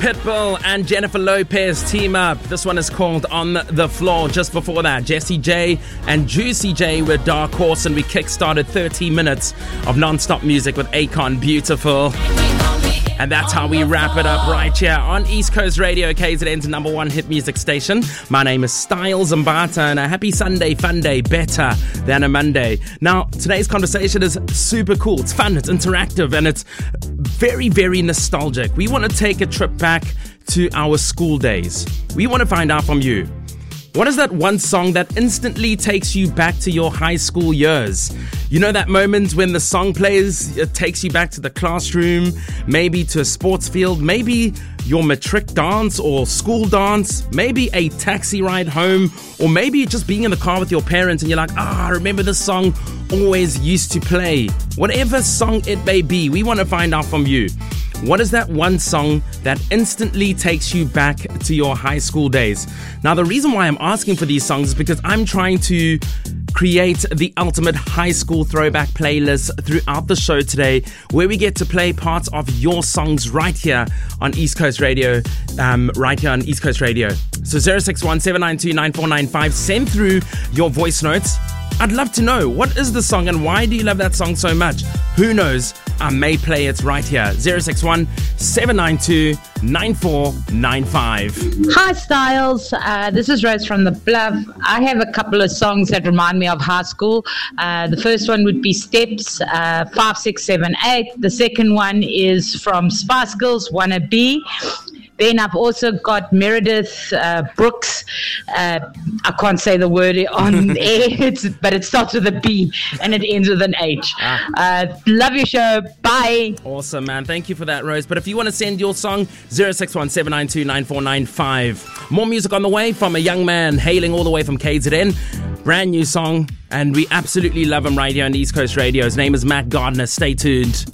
Pitbull and Jennifer Lopez team up. This one is called On the Floor. Just before that, Jessie J and Juicy J with Dark Horse, and we kickstarted 30 minutes of non-stop music with Akon, Beautiful. And that's how we wrap it up right here on East Coast Radio, KZN's number one hit music station. My name is Styles Mbata, and a happy Sunday fun day, better than a Monday. Now, today's conversation is super cool. It's fun, it's interactive, and it's very, very nostalgic. We want to take a trip back to our school days. We want to find out from you. What is that one song that instantly takes you back to your high school years? You know that moment when the song plays, it takes you back to the classroom, maybe to a sports field, maybe your matric dance or school dance, maybe a taxi ride home, or maybe just being in the car with your parents and you're like, I remember this song always used to play. Whatever song it may be, we want to find out from you. What is that one song that instantly takes you back to your high school days? Now, the reason why I'm asking for these songs is because I'm trying to create the ultimate high school throwback playlist throughout the show today, where we get to play parts of your songs right here on East Coast Radio, So 061 792 9495, send through your voice notes. I'd love to know, what is the song and why do you love that song so much? Who knows? I may play it right here. 061 792 9495. Hi, Styles. This is Rose from the Bluff. I have a couple of songs that remind me of high school. The first one would be Steps, 5, 6, 7, 8. The second one is from Spice Girls, Wanna Be. Then I've also got Meredith Brooks. I can't say the word on air, but it starts with a B and it ends with an H. Love your show. Bye. Awesome, man. Thank you for that, Rose. But if you want to send your song, 061 792 9495. More music on the way from a young man hailing all the way from KZN. Brand new song, and we absolutely love him right here on East Coast Radio. His name is Matt Gardner. Stay tuned.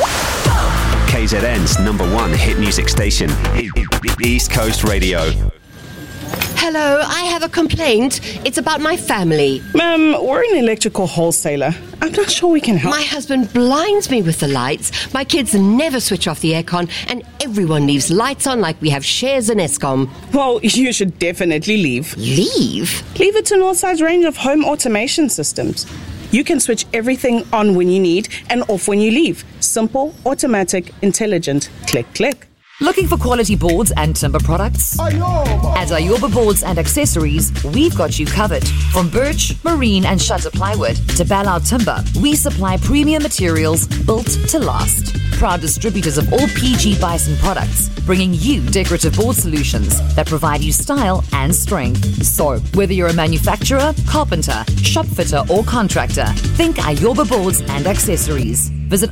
KZN's number one hit music station, East Coast Radio. Hello, I have a complaint. It's about my family. Ma'am, we're an electrical wholesaler. I'm not sure we can help. My husband blinds me with the lights. My kids never switch off the aircon, and everyone leaves lights on like we have shares in Eskom. Well, you should definitely leave. Leave? Leave it to Northside's range of home automation systems. You can switch everything on when you need and off when you leave. Simple, automatic, intelligent. Click, click. Looking for quality boards and timber products? At Ayoba Boards and Accessories, we've got you covered. From birch, marine and shutter plywood to Ballout Timber, we supply premium materials built to last. Proud distributors of all PG Bison products, bringing you decorative board solutions that provide you style and strength. So, whether you're a manufacturer, carpenter, shop fitter or contractor, think Ayoba Boards and Accessories. Visit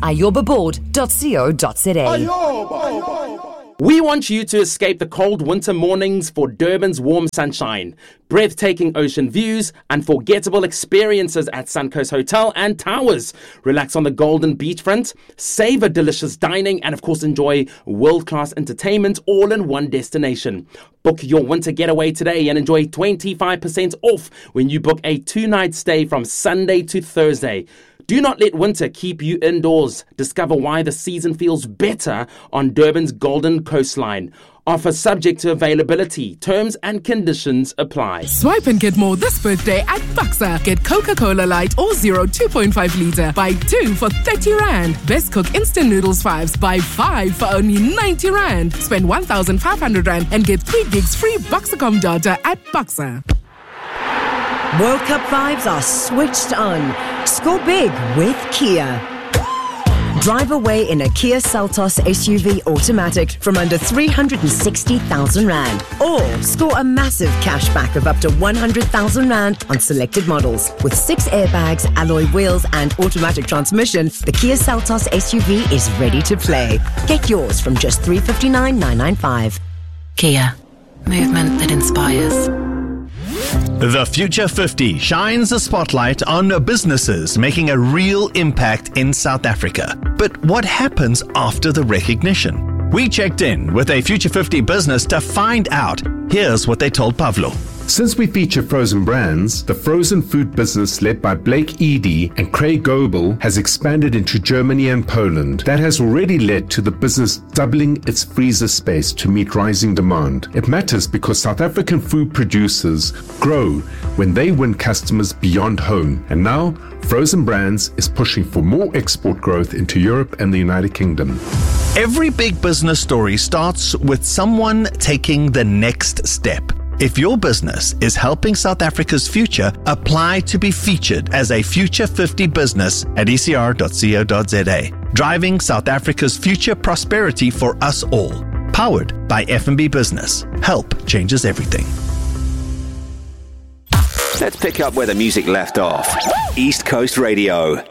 ayobaboard.co.za. We want you to escape the cold winter mornings for Durban's warm sunshine, breathtaking ocean views, unforgettable experiences at Suncoast Hotel and Towers. Relax on the golden beachfront, savor delicious dining, and of course enjoy world-class entertainment all in one destination. Book your winter getaway today and enjoy 25% off when you book a 2-night stay from Sunday to Thursday. Do not let winter keep you indoors. Discover why the season feels better on Durban's Golden Coastline. Offer subject to availability. Terms and conditions apply. Swipe and get more this birthday at Buxa. Get Coca-Cola Light or Zero 2.5 litre. Buy 2 for 30 Rand. Best Cook Instant Noodles 5s. Buy 5 for only 90 Rand. Spend 1,500 Rand and get 3 gigs free Buxacom data at Buxa. World Cup vibes are switched on. Score big with Kia. Drive away in a Kia Seltos SUV automatic from under 360,000 Rand. Or score a massive cashback of up to 100,000 Rand on selected models. With 6 airbags, alloy wheels and automatic transmission, the Kia Seltos SUV is ready to play. Get yours from just 359,995. Kia. Movement that inspires. The Future 50 shines a spotlight on businesses making a real impact in South Africa. But what happens after the recognition? We checked in with a Future 50 business to find out. Here's what they told Pavlo. Since we feature frozen brands, the frozen food business led by Blake Eady and Craig Goebel has expanded into Germany and Poland. That has already led to the business doubling its freezer space to meet rising demand. It matters because South African food producers grow when they win customers beyond home. And now, Frozen Brands is pushing for more export growth into Europe and the United Kingdom. Every big business story starts with someone taking the next step. If your business is helping South Africa's future, apply to be featured as a Future 50 business at ecr.co.za. Driving South Africa's future prosperity for us all. Powered by F&B Business. Help changes everything. Let's pick up where the music left off. East Coast Radio.